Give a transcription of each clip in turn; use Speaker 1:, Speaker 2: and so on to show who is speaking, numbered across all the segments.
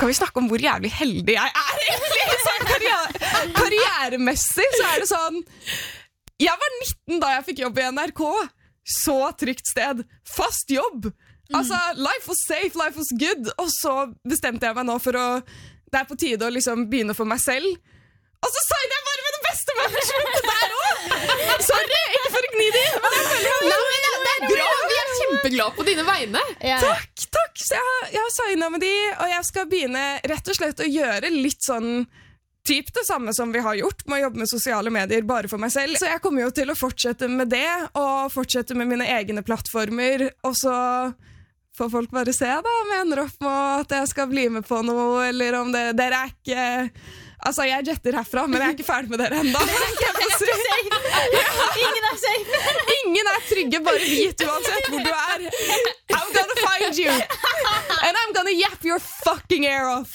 Speaker 1: Skal vi snakke om hvor jævlig heldig jeg egentlig? Sånn karrieremessig så det sånn. Jeg var 19 da jeg fikk jobb i NRK. Så trygt sted. Fast jobb. Altså, life was safe, life was good. Og så bestemte jeg meg nå for det på tide å liksom begynne for meg selv. Og så signet jeg bare med det beste managementet der også! Sorry, ikke for å gni det inn, men jeg føler
Speaker 2: det bra, vi kjempeglade på dine vegne.
Speaker 1: Takk. Så jeg har signet med de, og jeg skal begynne rett og slett å gjøre litt sånn typ det samme som vi har gjort, med å jobbe med sosiale medier bare for meg selv. Så jeg kommer jo til å fortsette med det, og fortsette med mine egne plattformer, og så får folk bare se da, om jeg ender opp med at jeg skal bli med på noe, eller om dere ikke... Altså, jeg jetter herfra, men jeg ikke ferdig med dere enda.
Speaker 3: Ingen safe.
Speaker 1: Ingen trygge, bare vit uansett hvor du I'm gonna find you, and I'm gonna yap your fucking ear off.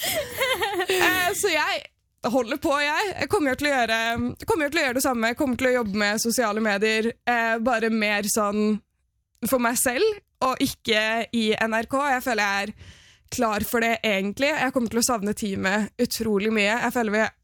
Speaker 1: Så jeg holder på, jeg kommer til å gjøre det samme. Jeg kommer til å jobbe med sosiale medier, bare mer sånn for meg selv, og ikke i NRK. Jeg føler jeg klar for det egentlig. Jeg kommer til å savne teamet utrolig mye. Jeg føler jeg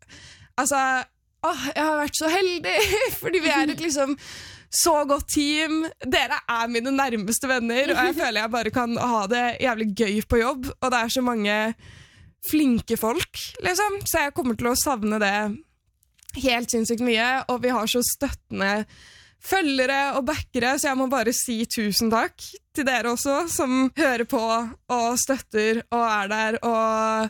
Speaker 1: har vært så heldig, fordi vi et liksom så godt team. Dere mine nærmeste venner, og jeg føler jeg bare kan ha det jævlig gøy på jobb, og det så mange flinke folk, liksom. Så jeg kommer til å savne det helt sinnssykt mye, og vi har så støttende følgere og backere, så jeg må bare si tusen takk til dere også, som hører på og støtter og der, og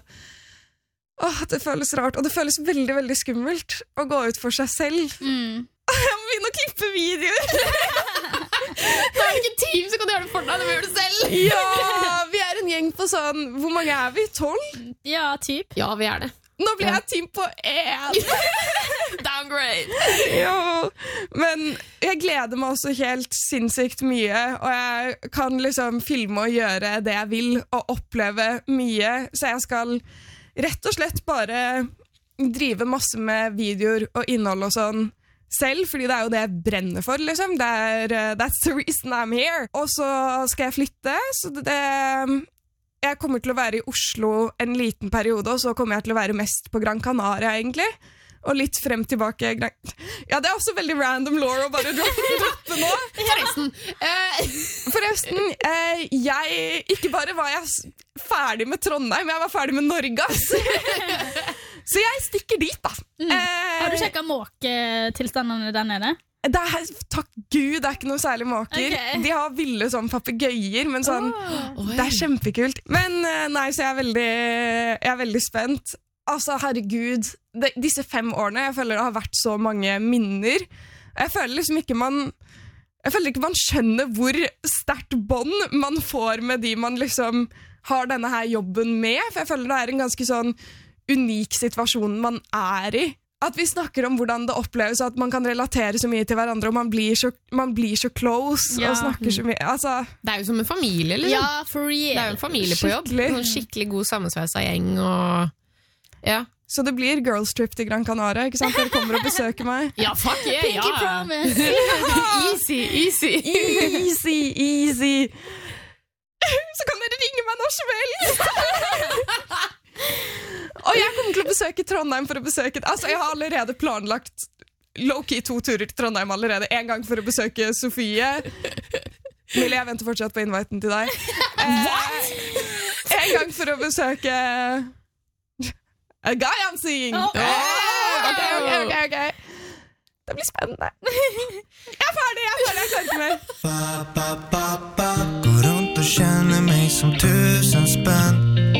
Speaker 1: det føles rart, og det føles veldig, veldig skummelt å gå ut for seg selv. Jeg må begynne å klippe videoer.
Speaker 2: Da det ikke team, så kan du gjøre det for deg, du må gjøre det selv.
Speaker 1: Ja, vi en gjeng på sånn, hvor mange vi? 12?
Speaker 3: Ja, typ.
Speaker 2: Ja, vi det.
Speaker 1: Nå blir jeg team på 1.
Speaker 2: Downgrade.
Speaker 1: Ja, men jeg gleder meg også helt sinnssykt mye, og jeg kan liksom filme og gjøre det jeg vil, og oppleve mye, så jeg skal rett og slett bare drive masse med videoer og innhold og sånn selv, fordi det jo det jeg brenner for, liksom. That's the reason I'm here. Og så skal jeg flytte, så jeg kommer til å være i Oslo en liten periode, og så kommer jeg til å være mest på Gran Canaria, egentlig. Og litt frem tilbake. Ja, det også veldig random lore å bare droppe nå. Forresten, ikke bare var jeg ferdig med Trondheim, jeg var ferdig med Norge, ass. Så jeg stikker dit, da.
Speaker 3: Har du sjekket måketilstandene der nede?
Speaker 1: Takk Gud, det ikke noe særlig måker. Okay. De har ville sånn papegøyer, men sånn, det kjempekult. Men nei, så jeg veldig spent. Altså, herregud, disse 5 årene, jeg føler det har vært så mange minner. Jeg føler liksom ikke man skjønner hvor sterkt bånd man får med de man liksom har denne her jobben med, for jeg føler det en ganske sånn unik situasjon man i. At vi snakker om hvordan det oppleves, at man kan relatere så mye til hverandre, og man blir så close, og snakker så mye. Altså,
Speaker 2: det jo som en familie, liksom.
Speaker 3: Ja, for real.
Speaker 2: Det jo en familie på jobb. En skikkelig god sammensveisa gjeng, og... Ja.
Speaker 1: Så det blir girls trip til Gran Canaria, ikke sant? Dere kommer og besøker meg.
Speaker 2: Ja, fuck yeah,
Speaker 3: Pinky promise.
Speaker 1: Easy. Så kan dere ringe meg når som helst. Og jeg kommer til å besøke Trondheim for å besøke... Altså, jeg har allerede planlagt low-key 2 turer til Trondheim allerede. En gang for å besøke Sofie. Mille, jeg venter fortsatt på inviten til deg. En gang for å besøke... A guy I'm seeing. Okay. Det blir spennende. Jeg ferdig, jeg klarer ikke mer.
Speaker 4: Går rundt og kjenner meg som 1000 spenn.